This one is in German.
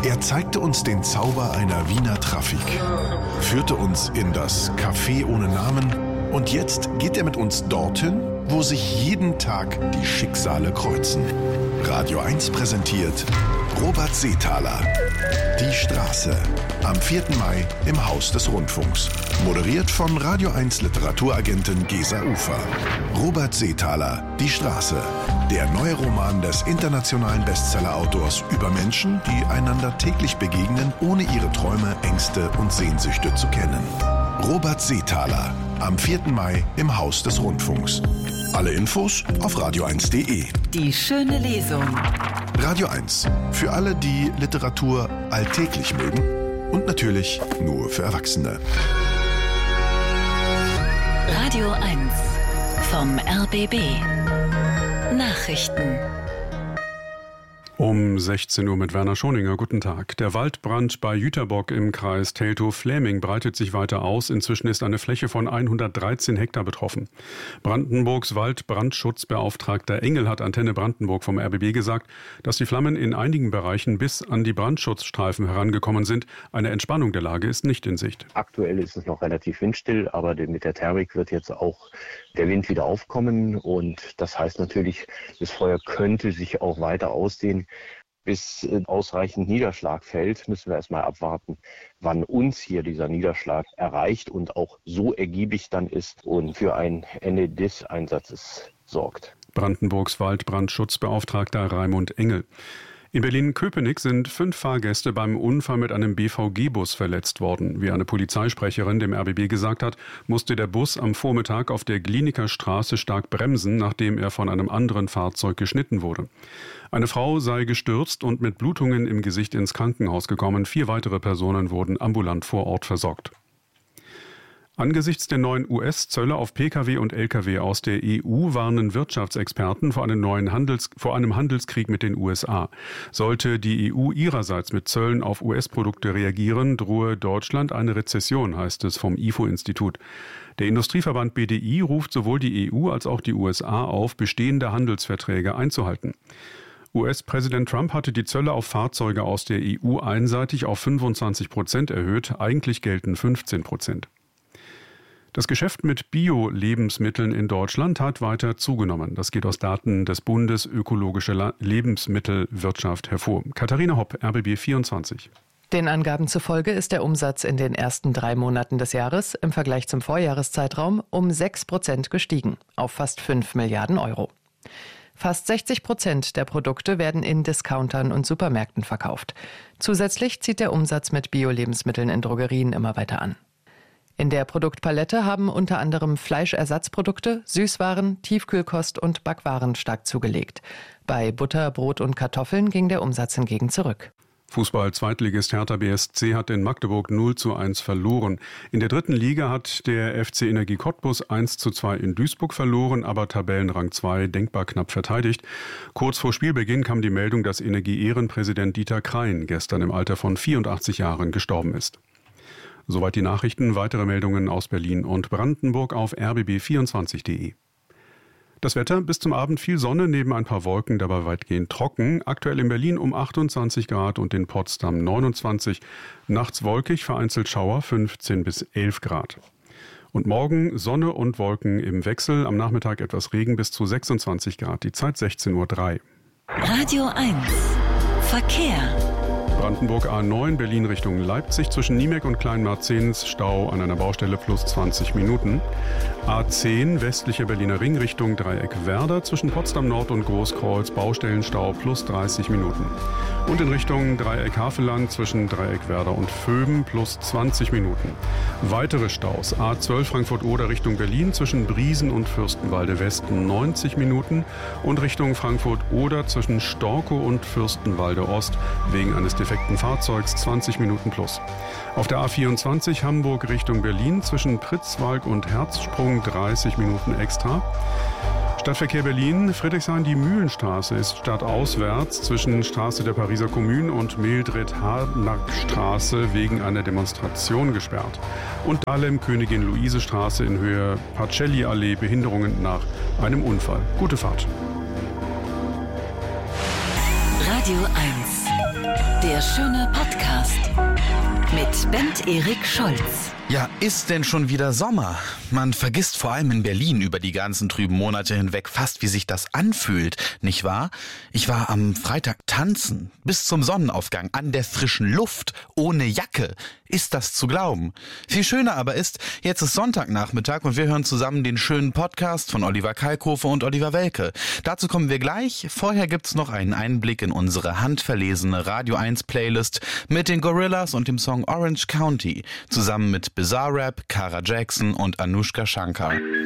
Er zeigte uns den Zauber einer Wiener Trafik, führte uns in das Café ohne Namen und jetzt geht er mit uns dorthin, wo sich jeden Tag die Schicksale kreuzen. Radio 1 präsentiert Robert Seethaler. Die Straße. Am 4. Mai im Haus des Rundfunks. Moderiert von Radio 1 Literaturagentin Gesa Ufer. Robert Seethaler. Die Straße. Der neue Roman des internationalen Bestseller-Autors über Menschen, die einander täglich begegnen, ohne ihre Träume, Ängste und Sehnsüchte zu kennen. Robert Seethaler. Am 4. Mai im Haus des Rundfunks. Alle Infos auf radio1.de. Die schöne Lesung. Radio 1. Für alle, die Literatur alltäglich mögen und natürlich nur für Erwachsene. Radio 1 vom RBB. Nachrichten. Um 16 Uhr mit Werner Schoninger. Guten Tag. Der Waldbrand bei Jüterbock im Kreis Teltow-Fläming breitet sich weiter aus. Inzwischen ist eine Fläche von 113 Hektar betroffen. Brandenburgs Waldbrandschutzbeauftragter Engel hat Antenne Brandenburg vom RBB gesagt, dass die Flammen in einigen Bereichen bis an die Brandschutzstreifen herangekommen sind. Eine Entspannung der Lage ist nicht in Sicht. Aktuell ist es noch relativ windstill, aber mit der Thermik wird jetzt auch der Wind wieder aufkommen. Und das heißt natürlich, das Feuer könnte sich auch weiter ausdehnen. Bis ausreichend Niederschlag fällt, müssen wir erstmal abwarten, wann uns hier dieser Niederschlag erreicht und auch so ergiebig dann ist und für ein Ende des Einsatzes sorgt. Brandenburgs Waldbrandschutzbeauftragter Raimund Engel. In Berlin-Köpenick sind 5 Fahrgäste beim Unfall mit einem BVG-Bus verletzt worden. Wie eine Polizeisprecherin dem RBB gesagt hat, musste der Bus am Vormittag auf der Gliniker Straße stark bremsen, nachdem er von einem anderen Fahrzeug geschnitten wurde. Eine Frau sei gestürzt und mit Blutungen im Gesicht ins Krankenhaus gekommen. 4 weitere Personen wurden ambulant vor Ort versorgt. Angesichts der neuen US-Zölle auf Pkw und Lkw aus der EU warnen Wirtschaftsexperten vor einem Handelskrieg mit den USA. Sollte die EU ihrerseits mit Zöllen auf US-Produkte reagieren, drohe Deutschland eine Rezession, heißt es vom IFO-Institut. Der Industrieverband BDI ruft sowohl die EU als auch die USA auf, bestehende Handelsverträge einzuhalten. US-Präsident Trump hatte die Zölle auf Fahrzeuge aus der EU einseitig auf 25% erhöht, eigentlich gelten 15%. Das Geschäft mit Bio-Lebensmitteln in Deutschland hat weiter zugenommen. Das geht aus Daten des Bundes Ökologische Lebensmittelwirtschaft hervor. Katharina Hopp, RBB 24. Den Angaben zufolge ist der Umsatz in den ersten 3 Monaten des Jahres im Vergleich zum Vorjahreszeitraum um 6% gestiegen, auf fast 5 Milliarden Euro. Fast 60% der Produkte werden in Discountern und Supermärkten verkauft. Zusätzlich zieht der Umsatz mit Bio-Lebensmitteln in Drogerien immer weiter an. In der Produktpalette haben unter anderem Fleischersatzprodukte, Süßwaren, Tiefkühlkost und Backwaren stark zugelegt. Bei Butter, Brot und Kartoffeln ging der Umsatz hingegen zurück. Fußball-Zweitligist Hertha BSC hat in Magdeburg 0:1 verloren. In der 3. Liga hat der FC Energie Cottbus 1:2 in Duisburg verloren, aber Tabellenrang 2 denkbar knapp verteidigt. Kurz vor Spielbeginn kam die Meldung, dass Energie-Ehrenpräsident Dieter Krein gestern im Alter von 84 Jahren gestorben ist. Soweit die Nachrichten. Weitere Meldungen aus Berlin und Brandenburg auf rbb24.de. Das Wetter: bis zum Abend viel Sonne, neben ein paar Wolken, dabei weitgehend trocken. Aktuell in Berlin um 28 Grad und in Potsdam 29. Nachts wolkig, vereinzelt Schauer 15 bis 11 Grad. Und morgen Sonne und Wolken im Wechsel, am Nachmittag etwas Regen bis zu 26 Grad. Die Zeit 16:03 Uhr. Radio 1 Verkehr. Brandenburg A9, Berlin Richtung Leipzig, zwischen Niemek und Kleinmarzens, Stau an einer Baustelle plus 20 Minuten. A10, westlicher Berliner Ring Richtung Dreieck Werder, zwischen Potsdam Nord und Großkreuz, Baustellenstau plus 30 Minuten. Und in Richtung Dreieck Havelland, zwischen Dreieck Werder und Vöben plus 20 Minuten. Weitere Staus: A12 Frankfurt-Oder Richtung Berlin, zwischen Briesen und Fürstenwalde West 90 Minuten und Richtung Frankfurt-Oder zwischen Storkow und Fürstenwalde Ost wegen eines defekten Fahrzeugs 20 Minuten plus. Auf der A24 Hamburg Richtung Berlin, zwischen Pritzwalk und Herzsprung 30 Minuten extra. Stadtverkehr Berlin, Friedrichshain, die Mühlenstraße ist stadtauswärts zwischen Straße der Pariser Kommune und Mildred-Harnack-Straße wegen einer Demonstration gesperrt. Und Dahlem Königin-Luise-Straße in Höhe Pacelli-Allee, Behinderungen nach einem Unfall. Gute Fahrt. Radio 1. Der schöne Podcast mit Bent Erik Scholz. Ja, ist denn schon wieder Sommer? Man vergisst vor allem in Berlin über die ganzen trüben Monate hinweg fast, wie sich das anfühlt, nicht wahr? Ich war am Freitag tanzen, bis zum Sonnenaufgang, an der frischen Luft, ohne Jacke. Ist das zu glauben? Viel schöner aber ist, jetzt ist Sonntagnachmittag und wir hören zusammen den schönen Podcast von Oliver Kalkofe und Oliver Welke. Dazu kommen wir gleich. Vorher gibt's noch einen Einblick in unsere handverlesene Radio 1 Playlist mit den Gorillaz und dem Song Orange County, zusammen mit Bizarrap, Kara Jackson und Anushka Shankar.